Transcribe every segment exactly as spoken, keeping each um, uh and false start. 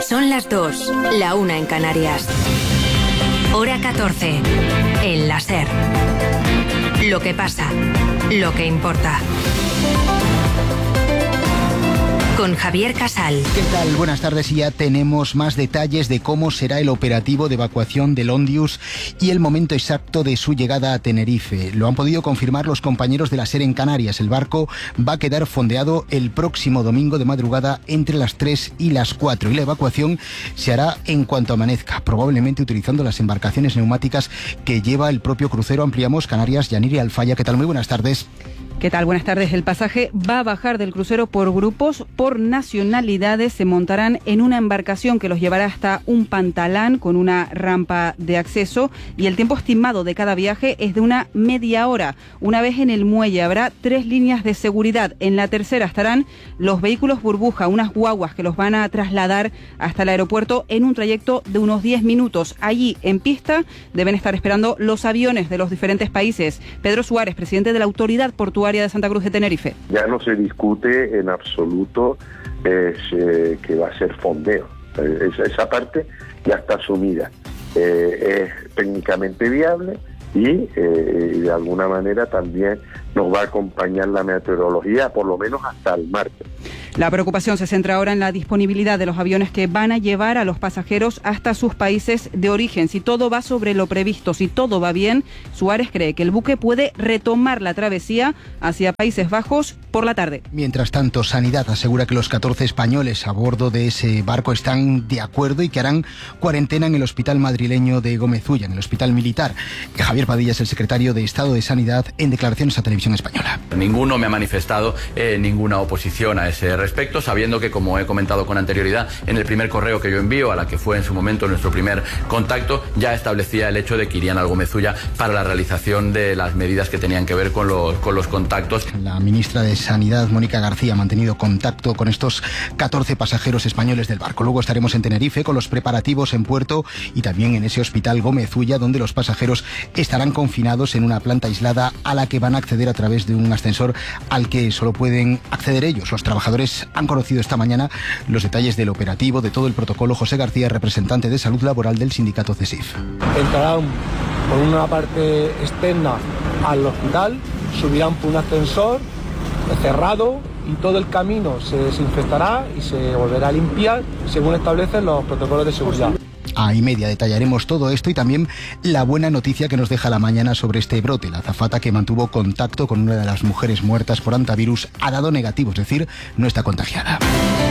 Son las dos, la una en Canarias. Hora catorce. El láser. Lo que pasa, lo que importa. Con Javier Casal. ¿Qué tal? Buenas tardes, y ya tenemos más detalles de cómo será el operativo de evacuación del Ondius y el momento exacto de su llegada a Tenerife. Lo han podido confirmar los compañeros de la SER en Canarias. El barco va a quedar fondeado el próximo domingo de madrugada entre las tres y las cuatro, y la evacuación se hará en cuanto amanezca, probablemente utilizando las embarcaciones neumáticas que lleva el propio crucero. Ampliamos. Canarias, Yaniri Alfaya. ¿Qué tal? Muy buenas tardes. ¿Qué tal? Buenas tardes. El pasaje va a bajar del crucero por grupos, por nacionalidades. Se montarán en una embarcación que los llevará hasta un pantalán con una rampa de acceso, y el tiempo estimado de cada viaje es de una media hora. Una vez en el muelle habrá tres líneas de seguridad. En la tercera estarán los vehículos burbuja, unas guaguas que los van a trasladar hasta el aeropuerto en un trayecto de unos diez minutos. Allí, en pista, deben estar esperando los aviones de los diferentes países. Pedro Suárez, presidente de la Autoridad Portuaria de Santa Cruz de Tenerife. Ya no se discute en absoluto es, eh, que va a ser fondeo. Esa, esa parte ya está asumida. Eh, es técnicamente viable y, eh, y de alguna manera también nos va a acompañar la meteorología, por lo menos hasta el martes. La preocupación se centra ahora en la disponibilidad de los aviones que van a llevar a los pasajeros hasta sus países de origen. Si todo va sobre lo previsto, si todo va bien, Suárez cree que el buque puede retomar la travesía hacia Países Bajos por la tarde. Mientras tanto, Sanidad asegura que los catorce españoles a bordo de ese barco están de acuerdo y que harán cuarentena en el hospital madrileño de Gómez Ulla, en el hospital militar. Javier Padilla es el secretario de Estado de Sanidad en declaraciones a Televisión Española. Ninguno me ha manifestado eh, ninguna oposición a ese respecto, sabiendo que, como he comentado con anterioridad, en el primer correo que yo envío, a la que fue en su momento nuestro primer contacto, ya establecía el hecho de que irían al Gómez Ulla para la realización de las medidas que tenían que ver con los, con los contactos. La ministra de Sanidad, Mónica García, ha mantenido contacto con estos catorce pasajeros españoles del barco. Luego estaremos en Tenerife con los preparativos en puerto y también en ese hospital Gómez Ulla, donde los pasajeros estarán confinados en una planta aislada a la que van a acceder a través de un ascensor al que solo pueden acceder ellos. Los trabajadores han conocido esta mañana los detalles del operativo, de todo el protocolo. José García, representante de Salud Laboral del sindicato CESIF. Entrarán por una parte externa al hospital, subirán por un ascensor cerrado y todo el camino se desinfectará y se volverá a limpiar según establecen los protocolos de seguridad. A y media detallaremos todo esto y también la buena noticia que nos deja la mañana sobre este brote. La azafata que mantuvo contacto con una de las mujeres muertas por hantavirus ha dado negativo, es decir, no está contagiada.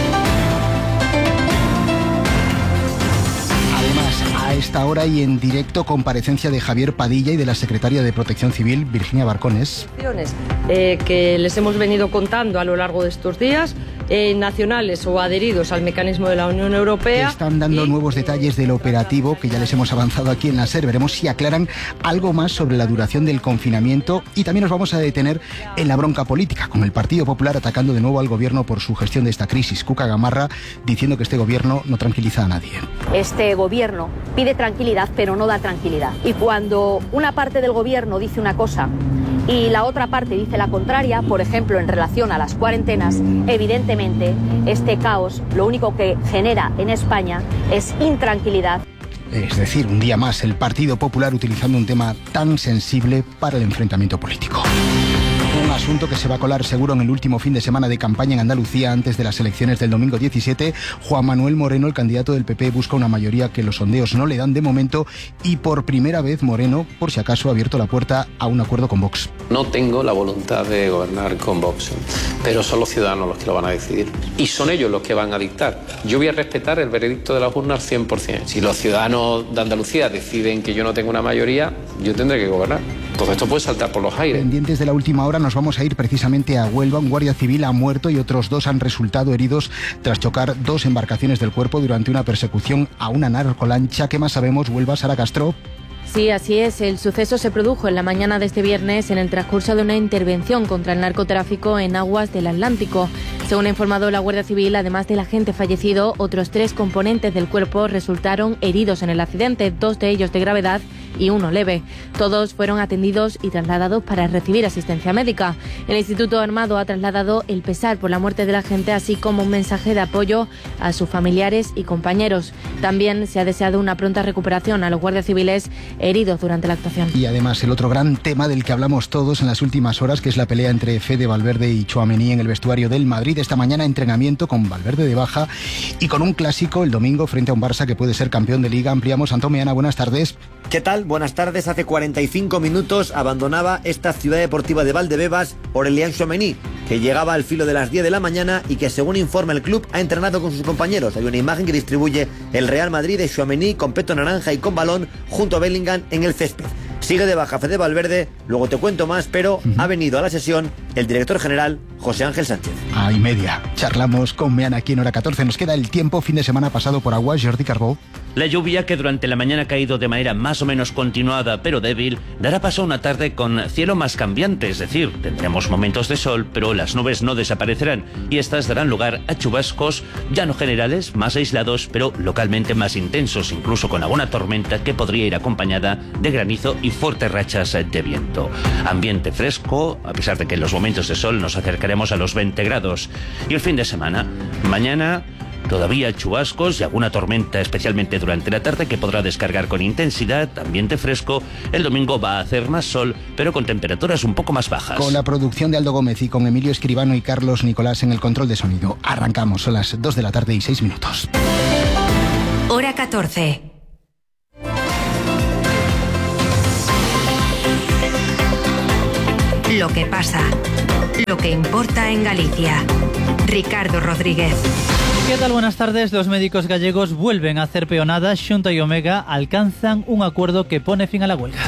A esta hora y en directo, comparecencia de Javier Padilla y de la secretaria de Protección Civil, Virginia Barcones. Eh, que les hemos venido contando a lo largo de estos días, eh, nacionales o adheridos al mecanismo de la Unión Europea. Están dando y, nuevos detalles del operativo que ya les hemos avanzado aquí en la SER. Veremos si aclaran algo más sobre la duración del confinamiento, y también nos vamos a detener en la bronca política, con el Partido Popular atacando de nuevo al gobierno por su gestión de esta crisis. Cuca Gamarra diciendo que este gobierno no tranquiliza a nadie. Este gobierno pide tranquilidad, pero no da tranquilidad. Y cuando una parte del gobierno dice una cosa y la otra parte dice la contraria, por ejemplo, en relación a las cuarentenas, evidentemente este caos lo único que genera en España es intranquilidad. Es decir, un día más el Partido Popular utilizando un tema tan sensible para el enfrentamiento político. Un asunto que se va a colar seguro en el último fin de semana de campaña en Andalucía antes de las elecciones del domingo diecisiete. Juan Manuel Moreno, el candidato del P P, busca una mayoría que los sondeos no le dan de momento, y por primera vez Moreno, por si acaso, ha abierto la puerta a un acuerdo con Vox. No tengo la voluntad de gobernar con Vox, pero son los ciudadanos los que lo van a decidir y son ellos los que van a dictar. Yo voy a respetar el veredicto de las urnas cien por ciento. Si los ciudadanos de Andalucía deciden que yo no tengo una mayoría, yo tendré que gobernar. Todo esto puede saltar por los aires. Pendientes de la última hora, nos vamos a ir precisamente a Huelva. Un guardia civil ha muerto y otros dos han resultado heridos tras chocar dos embarcaciones del Cuerpo durante una persecución a una narcolancha. ¿Qué más sabemos? Huelva, Sara Castro. Sí, así es. El suceso se produjo en la mañana de este viernes en el transcurso de una intervención contra el narcotráfico en aguas del Atlántico. Según ha informado la Guardia Civil, además del agente fallecido, otros tres componentes del cuerpo resultaron heridos en el accidente, dos de ellos de gravedad y uno leve. Todos fueron atendidos y trasladados para recibir asistencia médica. El Instituto Armado ha trasladado el pesar por la muerte del agente, así como un mensaje de apoyo a sus familiares y compañeros. También se ha deseado una pronta recuperación a los guardias civiles heridos durante la actuación. Y además el otro gran tema del que hablamos todos en las últimas horas, que es la pelea entre Fede Valverde y Tchouaméni en el vestuario del Madrid. Esta mañana entrenamiento con Valverde de baja y con un clásico el domingo frente a un Barça que puede ser campeón de Liga. Ampliamos. Antón Meana, buenas tardes. ¿Qué tal? Buenas tardes. Hace cuarenta y cinco minutos abandonaba esta ciudad deportiva de Valdebebas Aurélien Tchouaméni, que llegaba al filo de las diez de la mañana y que, según informa el club, ha entrenado con sus compañeros. Hay una imagen que distribuye el Real Madrid de Tchouaméni con peto naranja y con balón junto a Bellingham en el césped. Sigue de baja Fede Valverde, luego te cuento más, pero uh-huh. ha venido a la sesión el director general José Ángel Sánchez. A y media. Charlamos con Meana aquí en Hora catorce. Nos queda el tiempo, fin de semana pasado por agua. Jordi Carbó. La lluvia, que durante la mañana ha caído de manera más o menos continuada pero débil, dará paso a una tarde con cielo más cambiante, es decir, tendremos momentos de sol, pero las nubes no desaparecerán y estas darán lugar a chubascos ya no generales, más aislados, pero localmente más intensos, incluso con alguna tormenta que podría ir acompañada de granizo y fuertes rachas de viento. Ambiente fresco, a pesar de que en los momentos de sol nos acercaremos a los veinte grados. Y el fin de semana, mañana todavía chubascos y alguna tormenta, especialmente durante la tarde, que podrá descargar con intensidad, ambiente fresco. El domingo va a hacer más sol, pero con temperaturas un poco más bajas. Con la producción de Aldo Gómez y con Emilio Escribano y Carlos Nicolás en el control de sonido. Arrancamos, son las dos de la tarde y seis minutos. Hora catorce. Lo que pasa, lo que importa en Galicia. Ricardo Rodríguez. ¿Qué tal? Buenas tardes. Los médicos gallegos vuelven a hacer peonada. Xunta y Omega alcanzan un acuerdo que pone fin a la huelga.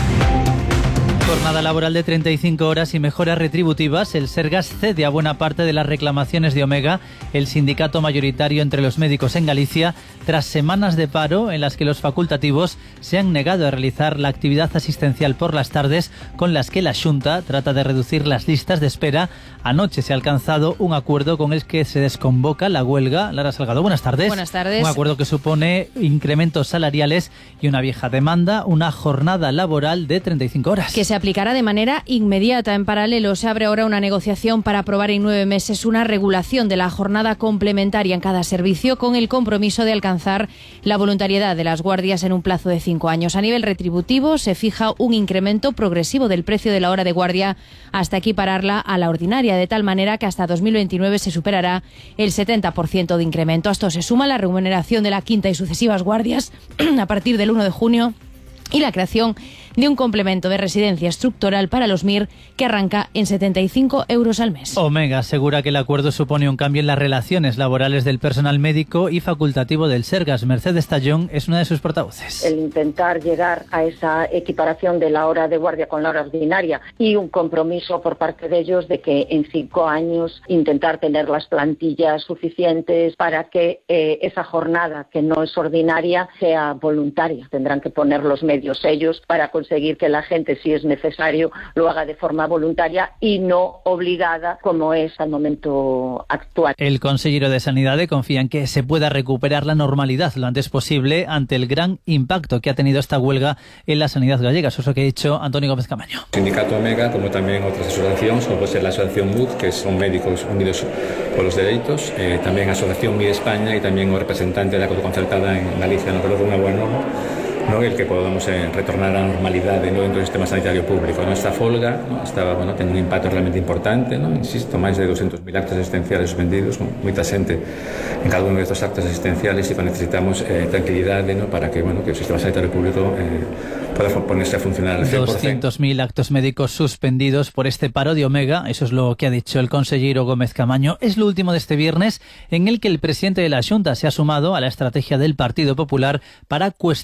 Jornada laboral de treinta y cinco horas y mejoras retributivas. El Sergas cede a buena parte de las reclamaciones de Omega, el sindicato mayoritario entre los médicos en Galicia, tras semanas de paro en las que los facultativos se han negado a realizar la actividad asistencial por las tardes, con las que la Xunta trata de reducir las listas de espera. Anoche se ha alcanzado un acuerdo con el que se desconvoca la huelga. Lara Salgado, buenas tardes. Buenas tardes. Un acuerdo que supone incrementos salariales y una vieja demanda, una jornada laboral de treinta y cinco horas. Que se aplicará de manera inmediata. En paralelo, se abre ahora una negociación para aprobar en nueve meses una regulación de la jornada complementaria en cada servicio, con el compromiso de alcanzar la voluntariedad de las guardias en un plazo de cinco años. A nivel retributivo, se fija un incremento progresivo del precio de la hora de guardia hasta equipararla a la ordinaria, de tal manera que hasta dos mil veintinueve se superará el setenta por ciento de incremento. A esto se suma la remuneración de la quinta y sucesivas guardias a partir del uno de junio y la creación de un complemento de residencia estructural para los M I R que arranca en setenta y cinco euros al mes. Omega asegura que el acuerdo supone un cambio en las relaciones laborales del personal médico y facultativo del Sergas. Mercedes Tallón es una de sus portavoces. El intentar llegar a esa equiparación de la hora de guardia con la hora ordinaria y un compromiso por parte de ellos de que en cinco años intentar tener las plantillas suficientes para que eh, esa jornada, que no es ordinaria, sea voluntaria. Tendrán que poner los medios ellos para conseguir que la gente, si es necesario, lo haga de forma voluntaria y no obligada, como es al momento actual. El consejero de Sanidade confía en que se pueda recuperar la normalidad lo antes posible ante el gran impacto que ha tenido esta huelga en la sanidad gallega. Eso es lo que ha dicho Antonio Gómez Camaño. El sindicato Omega, como también otras asociaciones, como puede ser la asociación M U D, que son Médicos Unidos por los Derechos, eh, también la asociación M I D España y también un representante de la concertada en Galicia. No creo que una buena norma, ¿no? El que podamos eh, retornar a la normalidad, ¿no?, dentro del sistema sanitario público, ¿no? Esta folga, ¿no?, estaba, bueno, ten un impacto realmente importante, ¿no? Insisto, máis de doscientos mil actos asistenciales suspendidos, ¿no? Moita xente en cada uno de estos actos asistenciales, y que necesitamos eh, tranquilidade, ¿no?, para que, bueno, que o sistema sanitario público eh, pueda ponerse a funcionar al cien por cien. doscientos mil actos médicos suspendidos por este paro de Omega. Eso es lo que ha dicho el consejero Gómez Camaño. Es lo último de este viernes, en el que el presidente de la Xunta se ha sumado a la estrategia del Partido Popular para cuestionar la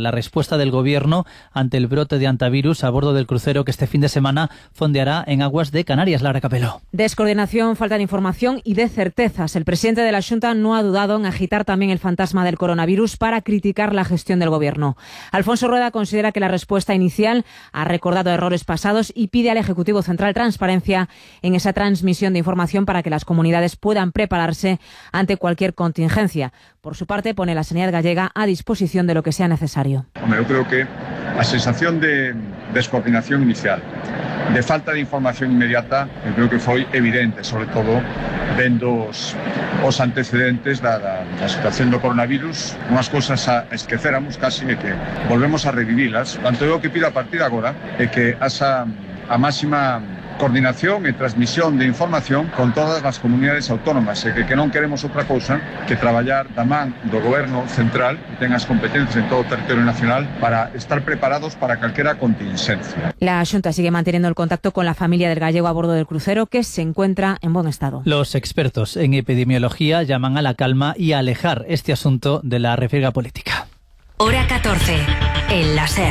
la respuesta del Gobierno ante el brote de antivirus a bordo del crucero que este fin de semana fondeará en aguas de Canarias. Lara Capeló. Descoordinación, falta de información y de certezas. El presidente de la Xunta no ha dudado en agitar también el fantasma del coronavirus para criticar la gestión del Gobierno. Alfonso Rueda considera que la respuesta inicial ha recordado errores pasados y pide al Ejecutivo Central transparencia en esa transmisión de información para que las comunidades puedan prepararse ante cualquier contingencia. Por su parte, pone la sanidad gallega a disposición de lo que sea necesario. Hombre, eu creo que a sensación de descoordinación inicial, de falta de información inmediata, eu creo que foi evidente, sobre todo vendo os, os antecedentes da, da, da situación do coronavirus, unhas cousas a esquecéramos casi e que volvemos a revivilas. Tanto eu que pido a partir de agora é que asa a máxima coordinación e transmisión de información con todas as comunidades autónomas e que, que non queremos outra cousa que traballar da man do Goberno central que ten as competencias en todo o territorio nacional para estar preparados para calquera contingencia. La Xunta sigue manteniendo el contacto con la familia del gallego a bordo del crucero que se encuentra en buen estado. Los expertos en epidemiología llaman a la calma y a alejar este asunto de la refriega política. Hora catorce, en la SER.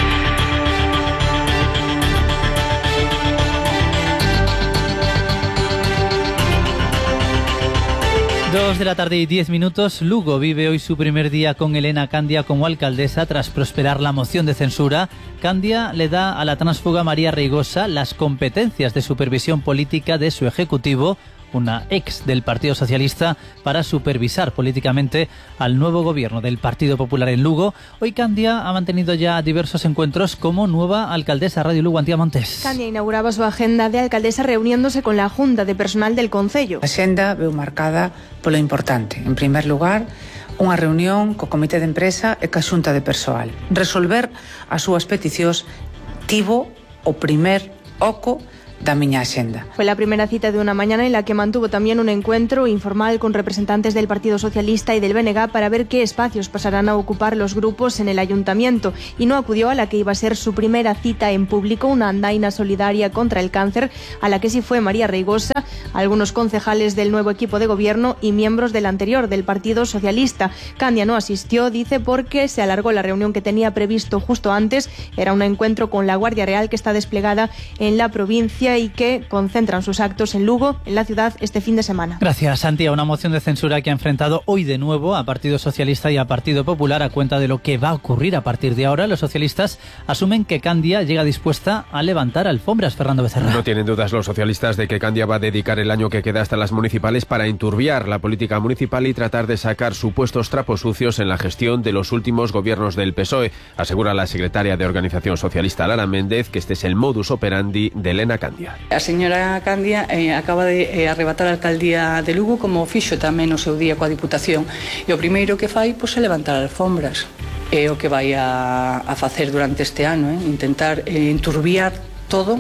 Dos de la tarde y diez minutos. Lugo vive hoy su primer día con Elena Candia como alcaldesa tras prosperar la moción de censura. Candia le da a la tránsfuga María Reigosa las competencias de supervisión política de su ejecutivo, una ex del Partido Socialista, para supervisar políticamente al nuevo gobierno del Partido Popular en Lugo. Hoy Candia ha mantenido ya diversos encuentros como nueva alcaldesa. Radio Lugo, Antía Montes. Candia inauguraba su agenda de alcaldesa reuniéndose con la Junta de Personal del Concello. A xenda veu marcada polo importante. En primer lugar, unha reunión co Comité de Empresa e ca Xunta de Persoal. Resolver as súas peticións tivo o primer oco da miña axenda. Fue la primera cita de una mañana en la que mantuvo también un encuentro informal con representantes del Partido Socialista y del B N G para ver qué espacios pasarán a ocupar los grupos en el ayuntamiento, y no acudió a la que iba a ser su primera cita en público, una andaina solidaria contra el cáncer, a la que sí fue María Reigosa, algunos concejales del nuevo equipo de gobierno y miembros del anterior, del Partido Socialista. Candia no asistió, dice, porque se alargó la reunión que tenía previsto justo antes. Era un encuentro con la Guardia Real que está desplegada en la provincia y que concentran sus actos en Lugo, en la ciudad, este fin de semana. Gracias, Santiago. Una moción de censura que ha enfrentado hoy de nuevo a Partido Socialista y a Partido Popular a cuenta de lo que va a ocurrir a partir de ahora. Los socialistas asumen que Candia llega dispuesta a levantar alfombras. Fernando Becerra. No tienen dudas los socialistas de que Candia va a dedicar el año que queda hasta las municipales para enturbiar la política municipal y tratar de sacar supuestos trapos sucios en la gestión de los últimos gobiernos del P S O E. Asegura la secretaria de Organización Socialista, Lara Méndez, que este es el modus operandi de Elena Candia. A señora Candia eh, acaba de eh, arrebatar a alcaldía de Lugo, como fixo tamén no seu día coa Diputación, e o primeiro que fai pois, é levantar alfombras. É o que vai a, a facer durante este ano, eh? intentar eh, enturbiar todo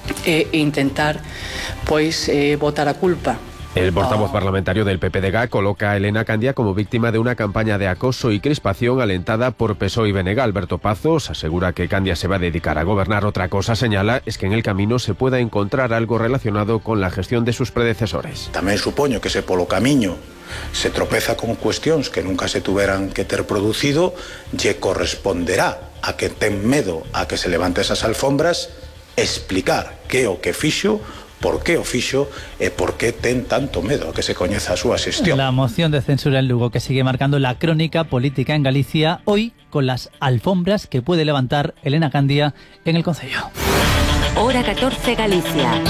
e eh, intentar pois eh, botar a culpa. El portavoz parlamentario del P P D G coloca a Elena Candia como víctima de una campaña de acoso y crispación alentada por P S O E y B N G. Alberto Pazos asegura que Candia se va a dedicar a gobernar. Otra cosa, señala, es que en el camino se pueda encontrar algo relacionado con la gestión de sus predecesores. Tamén supoño que se polo camiño se tropeza con cuestións que nunca se tuveran que ter producido, lle corresponderá a que ten medo a que se levante esas alfombras explicar que o que fixo, por qué o fixo e por qué ten tanto medo a que se coñeza a súa xestión. La moción de censura en Lugo que sigue marcando la crónica política en Galicia, hoy con las alfombras que puede levantar Elena Candia en el Concello. Hora catorce, Galicia.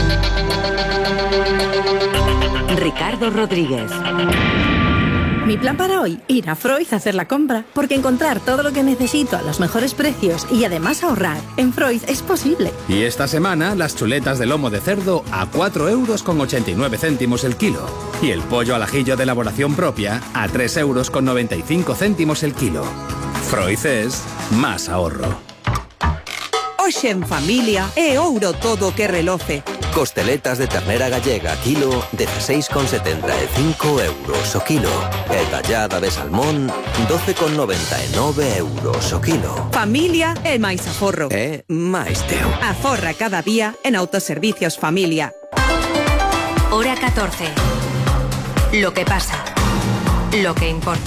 Ricardo Rodríguez. Mi plan para hoy, ir a Freud a hacer la compra, porque encontrar todo lo que necesito a los mejores precios y además ahorrar en Freud es posible. Y esta semana, las chuletas de lomo de cerdo a cuatro euros con ochenta y nueve céntimos el kilo. Y el pollo al ajillo de elaboración propia a tres euros con noventa y cinco céntimos el kilo. Freud es más ahorro. Hoxe en familia é ouro todo que reloce. Costeletas de ternera gallega kilo dieciséis con setenta e cinco euros o kilo. E tallada de salmón doce con noventa e nove euros o kilo. Familia é máis aforro. É máis teu. Aforra cada día en Autoservicios Familia. Hora catorce. Lo que pasa. Lo que importa.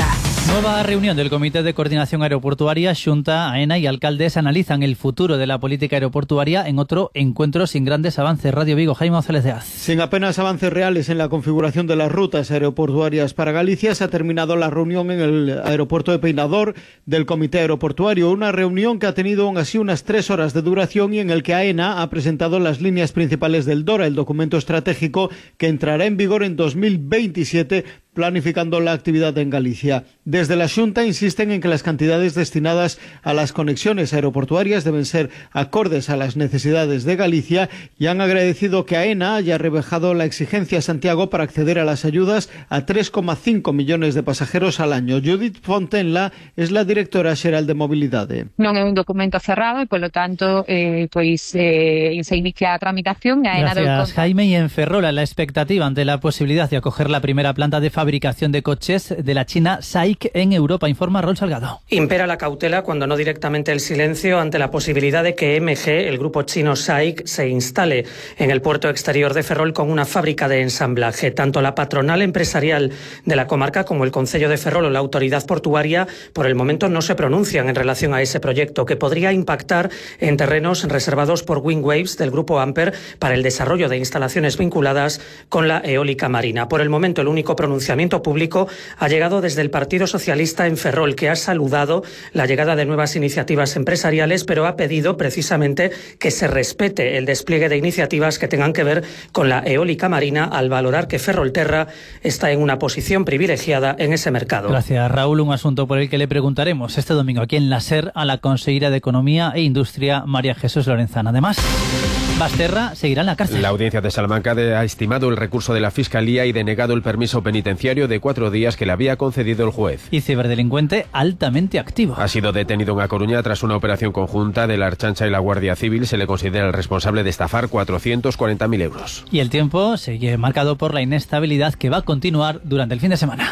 Nueva reunión del Comité de Coordinación Aeroportuaria. Xunta, AENA y alcaldes analizan el futuro de la política aeroportuaria en otro encuentro sin grandes avances. Radio Vigo, Jaime González de Az. Sin apenas avances reales en la configuración de las rutas aeroportuarias para Galicia, se ha terminado la reunión en el aeropuerto de Peinador del Comité Aeroportuario. Una reunión que ha tenido aún así unas tres horas de duración y en el que AENA ha presentado las líneas principales del DORA, el documento estratégico que entrará en vigor en dos mil veintisiete, planificando la actividad en Galicia. Desde la Xunta insisten en que las cantidades destinadas a las conexiones aeroportuarias deben ser acordes a las necesidades de Galicia y han agradecido que AENA haya rebajado la exigencia a Santiago para acceder a las ayudas a tres coma cinco millones de pasajeros al año. Judith Fontenla es la directora xeral de Mobilidade. Non é un documento cerrado e, polo tanto, eh, pois eh, se inicia a tramitación. A AENA Gracias, Jaime. Y en Ferrol, la expectativa ante la posibilidad de acoger la primera planta de fabricación de coches de la China S A I C en Europa, informa Rol Salgado. Impera la cautela, cuando no directamente el silencio, ante la posibilidad de que M G, el grupo chino S A I C, se instale en el puerto exterior de Ferrol con una fábrica de ensamblaje. Tanto la patronal empresarial de la comarca como el Concello de Ferrol o la autoridad portuaria por el momento no se pronuncian en relación a ese proyecto, que podría impactar en terrenos reservados por Windwaves del grupo Amper para el desarrollo de instalaciones vinculadas con la eólica marina. Por el momento, el único pronunciamiento público ha llegado desde el Partido Socialista en Ferrol, que ha saludado la llegada de nuevas iniciativas empresariales, pero ha pedido precisamente que se respete el despliegue de iniciativas que tengan que ver con la eólica marina, al valorar que Ferrolterra está en una posición privilegiada en ese mercado. Gracias, Raúl. Un asunto por el que le preguntaremos este domingo aquí en la SER a la consellera de Economía e Industria, María Jesús Lorenzana. Además, Basterra seguirá en la cárcel. La audiencia de Salamanca ha estimado el recurso de la Fiscalía y denegado el permiso penitenciario de cuatro días que le había concedido el juez. Y ciberdelincuente altamente activo. Ha sido detenido en A Coruña tras una operación conjunta de la Archancha y la Guardia Civil. Se le considera el responsable de estafar cuatrocientos cuarenta mil euros. Y el tiempo sigue marcado por la inestabilidad que va a continuar durante el fin de semana.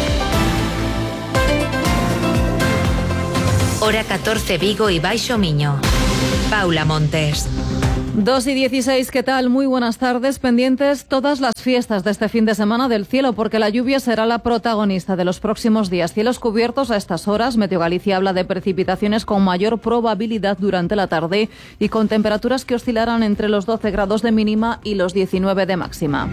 Hora catorce, Vigo y Baixo Miño. Paula Montes. dos y dieciséis, ¿qué tal? Muy buenas tardes. Pendientes todas las fiestas de este fin de semana del cielo, porque la lluvia será la protagonista de los próximos días. Cielos cubiertos a estas horas. Meteo Galicia habla de precipitaciones con mayor probabilidad durante la tarde y con temperaturas que oscilarán entre los doce grados de mínima y los diecinueve de máxima.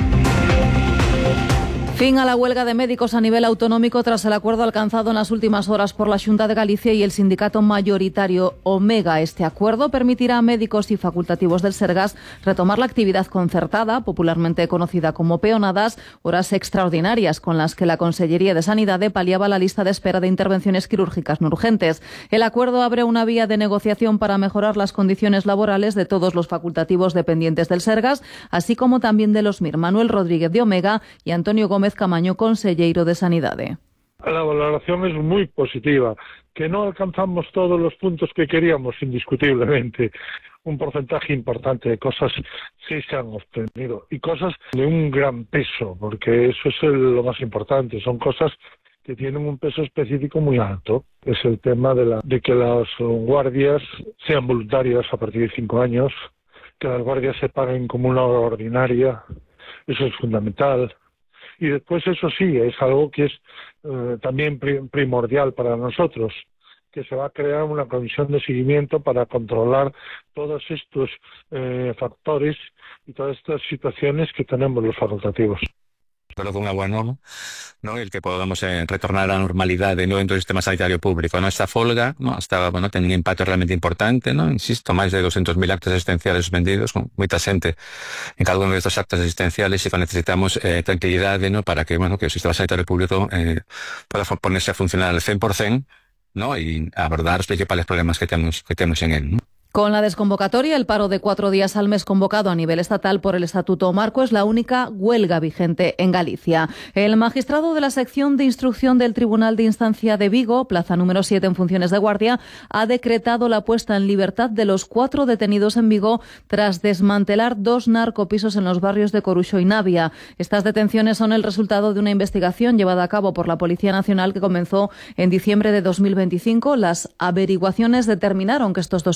Fin a la huelga de médicos a nivel autonómico tras el acuerdo alcanzado en las últimas horas por la Xunta de Galicia y el sindicato mayoritario Omega. Este acuerdo permitirá a médicos y facultativos del Sergas retomar la actividad concertada, popularmente conocida como peonadas, horas extraordinarias con las que la Consellería de Sanidad paliaba la lista de espera de intervenciones quirúrgicas no urgentes. El acuerdo abre una vía de negociación para mejorar las condiciones laborales de todos los facultativos dependientes del Sergas, así como también de los M I R. Manuel Rodríguez de Omega y Antonio Gómez Camaño, conselleiro de Sanidade. La valoración es muy positiva, que no alcanzamos todos los puntos que queríamos, indiscutiblemente. Un porcentaje importante de cosas sí se han obtenido y cosas de un gran peso, porque eso es el, lo más importante. Son cosas que tienen un peso específico muy alto. Es el tema de, la, de que las guardias sean voluntarias a partir de cinco años, que las guardias se paguen como una hora ordinaria. Eso es fundamental. Y después, eso sí, es algo que es eh, también pri- primordial para nosotros, que se va a crear una comisión de seguimiento para controlar todos estos eh, factores y todas estas situaciones que tenemos los facultativos. Pero con una buena norma, ¿no? El que podamos eh, retornar a la normalidad de nuevo dentro del sistema sanitario público, ¿no? Esta folga, ¿no? Hasta, bueno, tiene un impacto realmente importante, ¿no? Insisto, más de doscientos mil actos asistenciales suspendidos, con mucha gente en cada uno de estos actos asistenciales, y que necesitamos eh, tranquilidad, ¿no? Para que, bueno, que el sistema sanitario público eh, pueda ponerse a funcionar al cien por ciento, ¿no? Y abordar los principales problemas que tenemos, que tenemos en él, ¿no? Con la desconvocatoria, el paro de cuatro días al mes convocado a nivel estatal por el Estatuto Marco es la única huelga vigente en Galicia. El magistrado de la sección de instrucción del Tribunal de Instancia de Vigo, plaza número siete en funciones de guardia, ha decretado la puesta en libertad de los cuatro detenidos en Vigo tras desmantelar dos narcopisos en los barrios de Coruxo y Navia. Estas detenciones son el resultado de una investigación llevada a cabo por la Policía Nacional que comenzó en diciembre de dos mil veinticinco. Las averiguaciones determinaron que estos dos inmuebles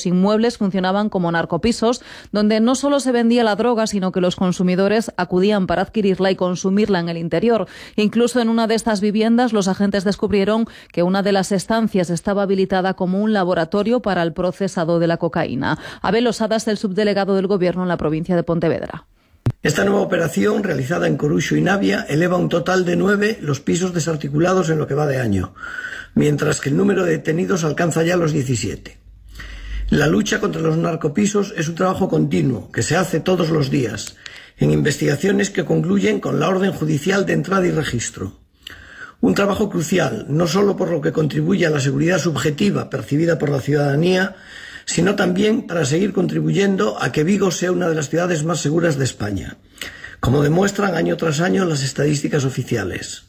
inmuebles funcionaban como narcopisos, donde no solo se vendía la droga, sino que los consumidores acudían para adquirirla y consumirla en el interior. Incluso en una de estas viviendas, los agentes descubrieron que una de las estancias estaba habilitada como un laboratorio para el procesado de la cocaína. Abel Osadas, el subdelegado del Gobierno en la provincia de Pontevedra. Esta nueva operación, realizada en Coruxo y Navia, eleva a un total de nueve los pisos desarticulados en lo que va de año, mientras que el número de detenidos alcanza ya los diecisiete. La lucha contra los narcopisos es un trabajo continuo, que se hace todos los días, en investigaciones que concluyen con la orden judicial de entrada y registro. Un trabajo crucial, no solo por lo que contribuye a la seguridad subjetiva percibida por la ciudadanía, sino también para seguir contribuyendo a que Vigo sea una de las ciudades más seguras de España, como demuestran año tras año las estadísticas oficiales.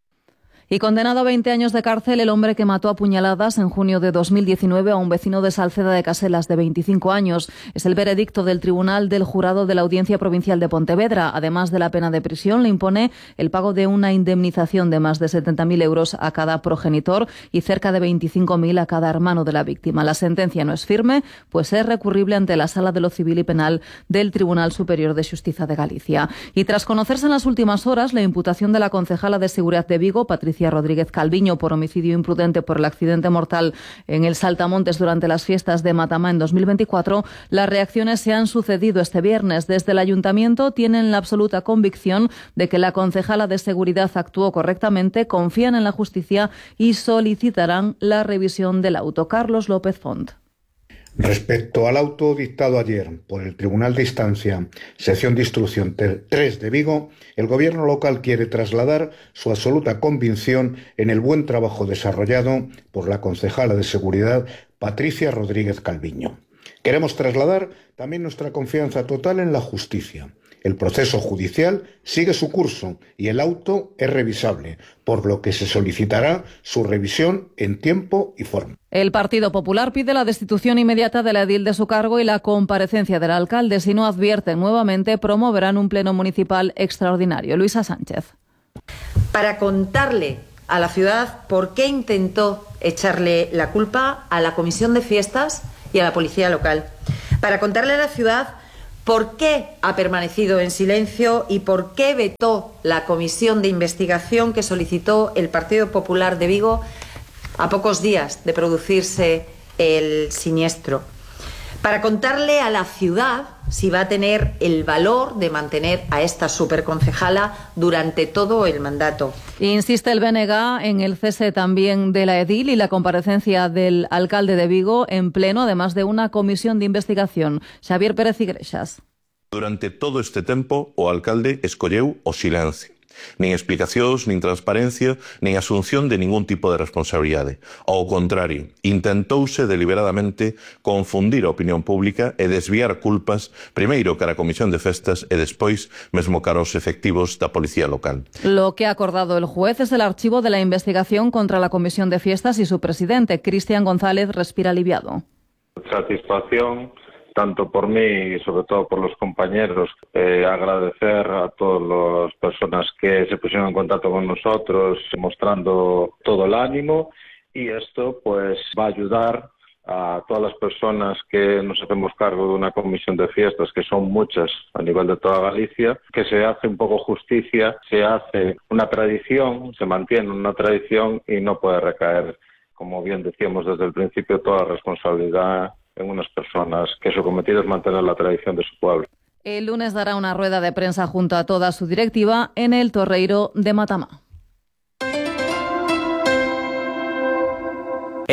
Y condenado a veinte años de cárcel el hombre que mató a puñaladas en junio de dos mil diecinueve a un vecino de Salceda de Caselas de veinticinco años. Es el veredicto del Tribunal del Jurado de la Audiencia Provincial de Pontevedra. Además de la pena de prisión, le impone el pago de una indemnización de más de setenta mil euros a cada progenitor y cerca de veinticinco mil a cada hermano de la víctima. La sentencia no es firme, pues es recurrible ante la Sala de lo Civil y Penal del Tribunal Superior de Xustiza de Galicia. Y tras conocerse en las últimas horas la imputación de la concejala de Seguridad de Vigo, Patricia Rodríguez Calviño, por homicidio imprudente por el accidente mortal en el Saltamontes durante las fiestas de Matamá en dos mil veinticuatro, las reacciones se han sucedido este viernes. Desde el Ayuntamiento tienen la absoluta convicción de que la concejala de Seguridad actuó correctamente, confían en la justicia y solicitarán la revisión del auto. Carlos López Font. Respecto al auto dictado ayer por el Tribunal de Instancia, sección de instrucción tres de Vigo, el Gobierno local quiere trasladar su absoluta convicción en el buen trabajo desarrollado por la concejala de Seguridad, Patricia Rodríguez Calviño. Queremos trasladar también nuestra confianza total en la justicia. El proceso judicial sigue su curso y el auto es revisable, por lo que se solicitará su revisión en tiempo y forma. El Partido Popular pide la destitución inmediata de la edil de su cargo y la comparecencia del alcalde. Si no advierten nuevamente, promoverán un pleno municipal extraordinario. Luisa Sánchez. Para contarle a la ciudad por qué intentó echarle la culpa a la Comisión de Fiestas y a la Policía Local. Para contarle a la ciudad por qué ha permanecido en silencio y por qué vetó la comisión de investigación que solicitó el Partido Popular de Vigo a pocos días de producirse el siniestro. Para contarle a la ciudad si va a tener el valor de mantener a esta superconcejala durante todo el mandato. Insiste el B N G en el cese también de la edil y la comparecencia del alcalde de Vigo en pleno, además de una comisión de investigación. Xavier Pérez Igrexas. Durante todo este tempo, o alcalde escolleu o silencio. Nin explicacións, nin transparencia, nin asunción de ningún tipo de responsabilidade. Ao contrario, intentouse deliberadamente confundir a opinión pública e desviar culpas, primeiro cara a Comisión de Festas e despois mesmo cara aos efectivos da Policía Local. Lo que ha acordado el juez es el archivo de la investigación contra la Comisión de Fiestas y su presidente, Cristian González, respira aliviado. Satisfacción tanto por mí y sobre todo por los compañeros, eh, agradecer a todas las personas que se pusieron en contacto con nosotros, mostrando todo el ánimo, y esto pues va a ayudar a todas las personas que nos hacemos cargo de una comisión de fiestas, que son muchas a nivel de toda Galicia, que se hace un poco justicia, se hace una tradición, se mantiene una tradición y no puede recaer, como bien decíamos desde el principio, toda la responsabilidad en unas personas que su cometido es mantener la tradición de su pueblo. El lunes dará una rueda de prensa junto a toda su directiva en el Torreiro de Matamá.